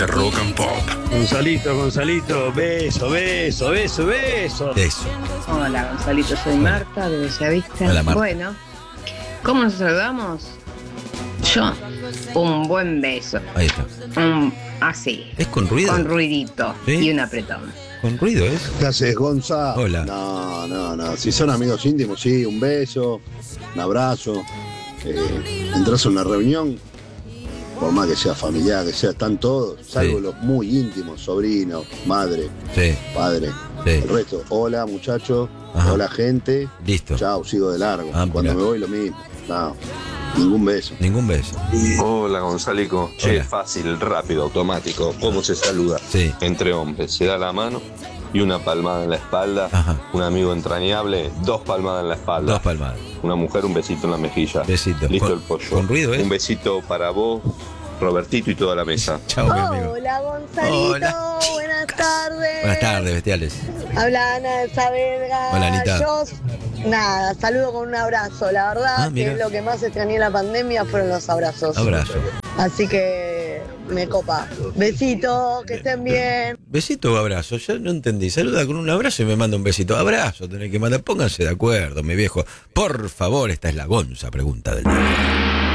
de Rock and Pop. Gonzalito, beso. Eso. Hola, Gonzalito, soy Marta de Bellavista. Hola, Marta. Bueno, ¿cómo nos saludamos? Yo, un buen beso. Ahí está. Así. ¿Es con ruido? Con ruidito. ¿Sí? Y un apretón. ¿Con ruido es? ¿Qué haces, Gonza? Hola. No. Si son amigos íntimos, sí, un beso, un abrazo. Entras a una reunión, por más que sea familiar, que sea, están todos, salvo Sí. los muy íntimos, sobrinos, madre, Sí. padre. Sí. El resto, hola muchachos, Ajá. hola gente. Listo. Chao, sigo de largo. Ah, Cuando mirá. me voy lo mismo. No, ningún beso. Ningún beso. Hola Gonzalico, che, Hola. fácil, rápido, automático. ¿Cómo se saluda? Sí. Entre hombres, se da la mano y una palmada en la espalda. Ajá. Un amigo entrañable, 2 palmadas en la espalda. 2 palmadas. Una mujer, un besito en la mejilla. Besito. Listo Con- el pollo. con ruido, ¿eh? Un besito para vos, Robertito y toda la mesa. Chao, mi amigo. Hola Gonzalito, Hola, buenas tardes. Buenas tardes, bestiales. Habla Ana de Saavedra. Hola, Anita. Yo, nada, saludo con un abrazo. La verdad Ah, que mira. lo que más extrañé en la pandemia fueron los abrazos. Abrazo. Así que me copa. Besitos, que estén bien. ¿Besito o abrazo? Yo no entendí. Saluda con un abrazo y me manda un besito. Abrazo, tenés que mandar. Pónganse de acuerdo, mi viejo. Por favor, esta es la Gonza pregunta del día.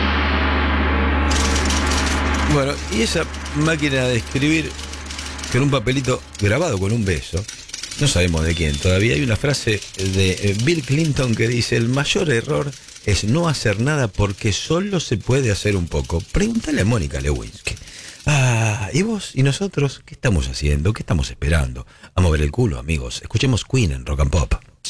Bueno, y esa máquina de escribir con un papelito grabado con un beso, no sabemos de quién todavía. Hay una frase de Bill Clinton que dice: el mayor error es no hacer nada porque solo se puede hacer un poco. Pregúntale a Mónica Lewinsky. ¿Y vos y nosotros qué estamos haciendo? ¿Qué estamos esperando? A mover el culo, amigos. Escuchemos Queen en Rock and Pop.